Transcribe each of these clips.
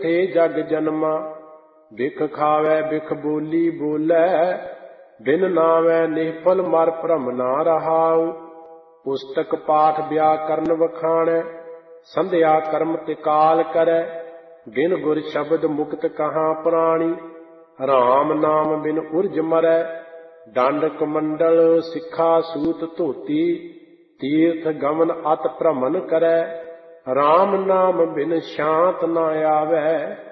थे जग जन्मा। बिख खावै बिख बोली बोलै, बिन नावै निफल मर भ्रम ना रहाऊ। पुस्तक पाठ व्याकरण वखाणै, संध्या कर्म ते काल करै। बिन गुर शब्द मुक्त कहाँ प्राणी, राम नाम बिन उर्ज मरै। दंड कमंडल सिक्खा सूत धोती, तीर्थ गमन अत भ्रमण करै। राम नाम बिन शांत न आवै,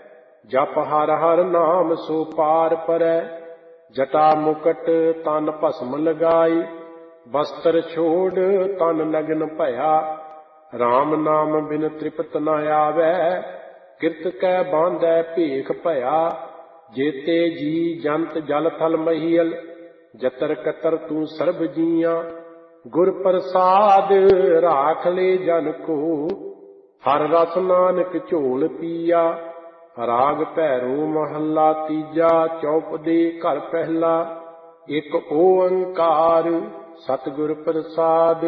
जप हर हर नाम सो पार परै। जटा मुकट तन भस्म लगाई, वस्त्र छोड़ तन नग्न भया। राम नाम बिन तृप्त न आवै, किरत कै बांधै भेख भया। जेते जी जंत जल थल महीयल, जतर कतर तू सर्ब जीया। गुर प्रसाद राख ले जन को, हर रस नानक झोल पिया। राग भैरो महला तीजा, चौपदे घर पहला। एक ओंकार सतगुर प्रसाद,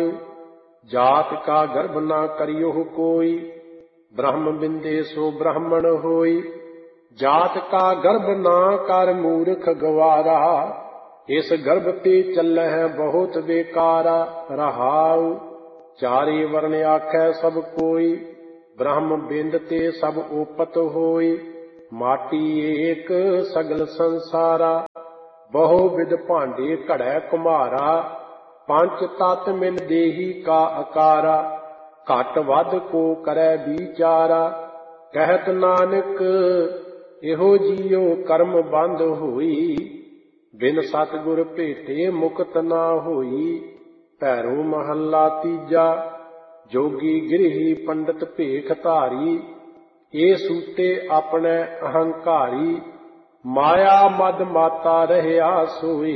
जात का गर्भ ना करियो कोई। ब्रह्म बिंदे सो ब्राह्मण होई, जात का गर्भ ना कर मूर्ख गवारा। इस गर्भ ते चलै बहुत बेकारा, रहाऊ। चारे वर्ण आखै सब कोई, ब्रह्म बिंद ते सब ओपत होई। माटी एक सगल संसारा, बहु विध भांडे घड़ै कुम्हारा। पंच तत मिल देही का आकारा, घट वध को करै विचारा। कहत नानक एहो जियो कर्म बंद होई, बिन सतगुर भेटे मुक्त ना होई। भैरो महला तीजा, जोगी गिरही पंडित भेख धारी। ए सूते अपने अहंकारी, माया मद माता रहया सोई।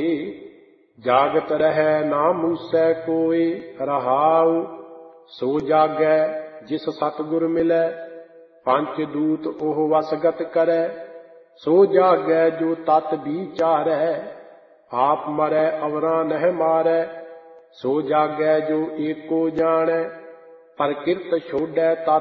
जागत रहै ना मूसै कोई, रहाऊ। सो जागै जिस सतगुर मिलै, पंच दूत ओह वसगत करै। सो जागै जो तत विचारै, आप मरै अवरां नह मारै। सो जागै जो एको जानै, पर किरत छोड़ै तत